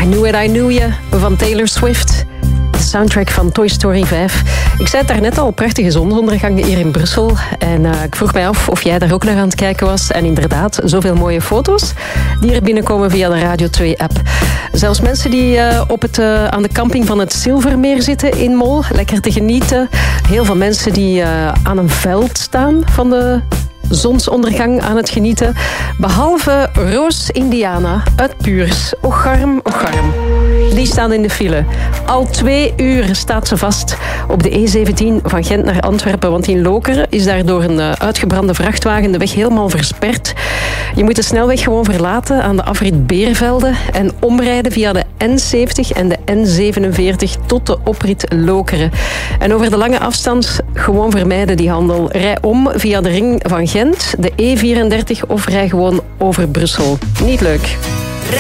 Knew It, I Knew You van Taylor Swift. De soundtrack van Toy Story 5. Ik zei het daarnet al, prachtige zonsondergang hier in Brussel. En ik vroeg mij af of jij daar ook naar aan het kijken was. En inderdaad, zoveel mooie foto's die er binnenkomen via de Radio 2-app. Zelfs mensen die aan de camping van het Zilvermeer zitten in Mol. Lekker te genieten. Heel veel mensen die aan een veld staan van de zonsondergang aan het genieten. Behalve Roos Indiana uit Puurs. Ocharm, ocharm. Die staan in de file. Al 2 uur staat ze vast op de E17 van Gent naar Antwerpen. Want in Lokeren is daardoor een uitgebrande vrachtwagen de weg helemaal versperd. Je moet de snelweg gewoon verlaten aan de afrit Beervelde en omrijden via de N70 en de N47 tot de oprit Lokeren. En over de lange afstand gewoon vermijden die handel. Rij om via de ring van Gent, de E34 of rij gewoon over Brussel. Niet leuk.